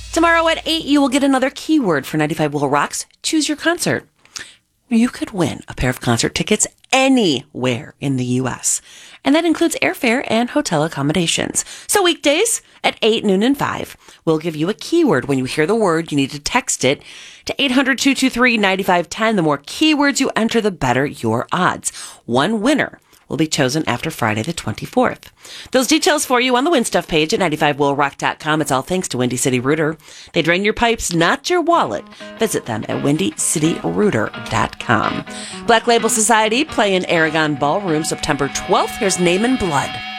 Tomorrow at 8, you will get another keyword for 95 Will Rocks. Choose your concert. You could win a pair of concert tickets anywhere in the U.S., and that includes airfare and hotel accommodations. So weekdays at 8, noon, and 5, we'll give you a keyword. When you hear the word, you need to text it to 800-223-9510. The more keywords you enter, the better your odds. One winner will be chosen after Friday the 24th. Those details for you on the Win Stuff page at 95willrock.com. It's all thanks to Windy City Rooter. They drain your pipes, not your wallet. Visit them at windycityrooter.com. Black Label Society play in Aragon Ballroom September 12th. Here's Name in Blood.